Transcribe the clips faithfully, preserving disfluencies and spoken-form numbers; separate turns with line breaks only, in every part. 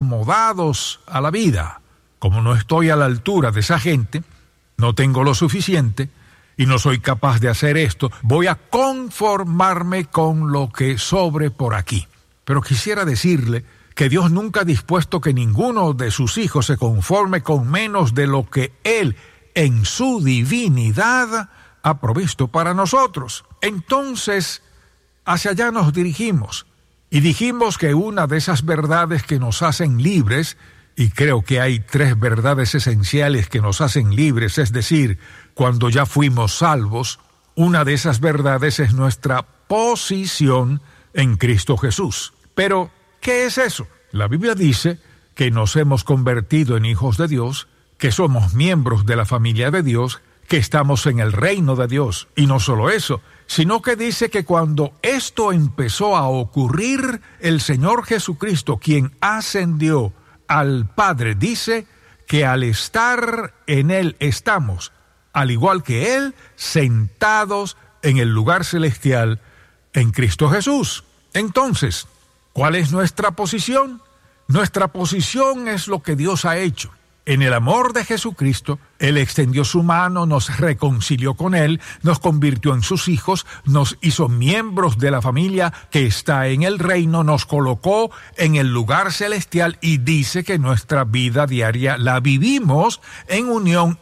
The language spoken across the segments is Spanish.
acomodados a la vida. Como no estoy a la altura de esa gente, no tengo lo suficiente y no soy capaz de hacer esto, voy a conformarme con lo que sobre por aquí. Pero quisiera decirle que Dios nunca ha dispuesto que ninguno de sus hijos se conforme con menos de lo que Él, en su divinidad, ha provisto para nosotros. Entonces, hacia allá nos dirigimos y dijimos que una de esas verdades que nos hacen libres, y creo que hay tres verdades esenciales que nos hacen libres, es decir, cuando ya fuimos salvos, una de esas verdades es nuestra posición en Cristo Jesús. Pero, ¿qué es eso? La Biblia dice que nos hemos convertido en hijos de Dios, que somos miembros de la familia de Dios, que estamos en el reino de Dios. Y no solo eso, sino que dice que cuando esto empezó a ocurrir, el Señor Jesucristo, quien ascendió al Padre, dice que al estar en Él estamos, al igual que Él, sentados en el lugar celestial en Cristo Jesús. Entonces, ¿cuál es nuestra posición? Nuestra posición es lo que Dios ha hecho. En el amor de Jesucristo, Él extendió su mano, nos reconcilió con Él, nos convirtió en sus hijos, nos hizo miembros de la familia que está en el reino, nos colocó en el lugar celestial y dice que nuestra vida diaria la vivimos en unión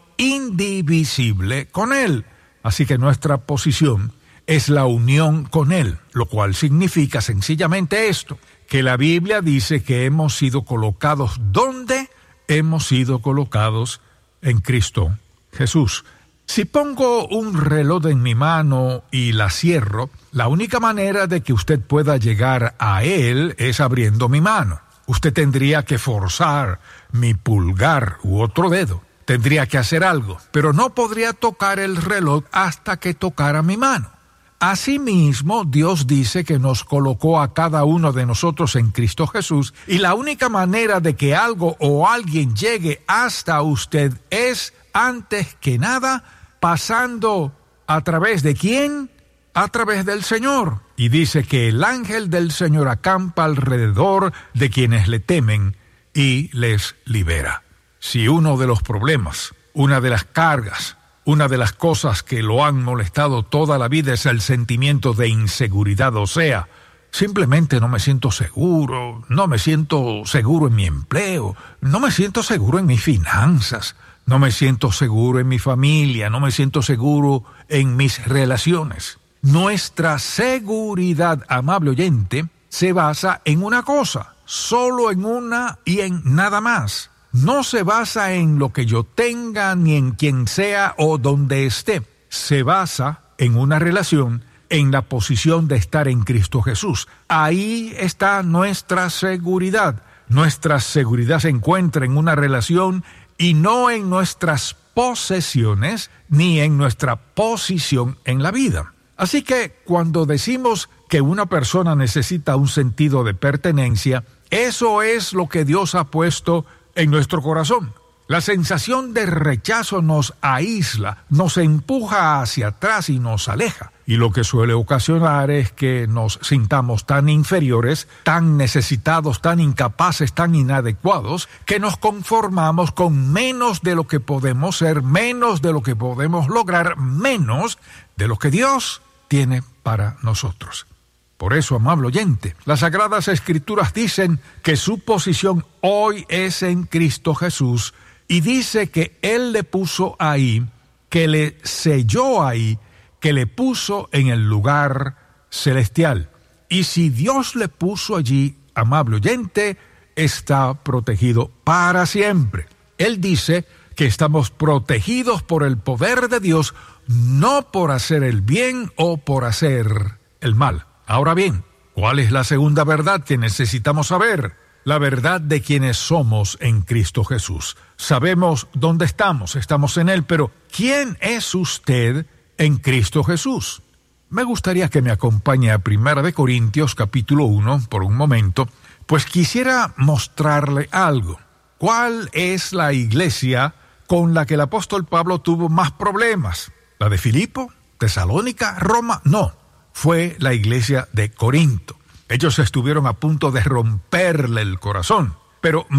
indivisible con Él. Así que nuestra posición es la unión con Él, lo cual significa sencillamente esto, que la Biblia dice que hemos sido colocados ¿dónde? Hemos sido colocados en Cristo Jesús. Si pongo un reloj en mi mano y la cierro, la única manera de que usted pueda llegar a él es abriendo mi mano. Usted tendría que forzar mi pulgar u otro dedo. Tendría que hacer algo, pero no podría tocar el reloj hasta que tocara mi mano. Asimismo, Dios dice que nos colocó a cada uno de nosotros en Cristo Jesús, y la única manera de que algo o alguien llegue hasta usted es, antes que nada, pasando a través de ¿quién? A través del Señor. Y dice que el ángel del Señor acampa alrededor de quienes le temen y les libera. Si uno de los problemas, una de las cargas, una de las cosas que lo han molestado toda la vida es el sentimiento de inseguridad, o sea, simplemente no me siento seguro, no me siento seguro en mi empleo, no me siento seguro en mis finanzas, no me siento seguro en mi familia, no me siento seguro en mis relaciones. Nuestra seguridad, amable oyente, se basa en una cosa, solo en una y en nada más. No se basa en lo que yo tenga, ni en quien sea o donde esté. Se basa en una relación, en la posición de estar en Cristo Jesús. Ahí está nuestra seguridad. Nuestra seguridad se encuentra en una relación y no en nuestras posesiones ni en nuestra posición en la vida. Así que cuando decimos que una persona necesita un sentido de pertenencia, eso es lo que Dios ha puesto en nuestro corazón. La sensación de rechazo nos aísla, nos empuja hacia atrás y nos aleja. Y lo que suele ocasionar es que nos sintamos tan inferiores, tan necesitados, tan incapaces, tan inadecuados, que nos conformamos con menos de lo que podemos ser, menos de lo que podemos lograr, menos de lo que Dios tiene para nosotros. Por eso, amable oyente, las Sagradas Escrituras dicen que su posición hoy es en Cristo Jesús, y dice que Él le puso ahí, que le selló ahí, que le puso en el lugar celestial. Y si Dios le puso allí, amable oyente, está protegido para siempre. Él dice que estamos protegidos por el poder de Dios, no por hacer el bien o por hacer el mal. Ahora bien, ¿cuál es la segunda verdad que necesitamos saber? La verdad de quienes somos en Cristo Jesús. Sabemos dónde estamos, estamos en Él, pero ¿quién es usted en Cristo Jesús? Me gustaría que me acompañe a Primera de Corintios capítulo uno por un momento, pues quisiera mostrarle algo. ¿Cuál es la iglesia con la que el apóstol Pablo tuvo más problemas? ¿La de Filipo? ¿Tesalónica? ¿Roma? No. Fue la iglesia de Corinto. Ellos estuvieron a punto de romperle el corazón, pero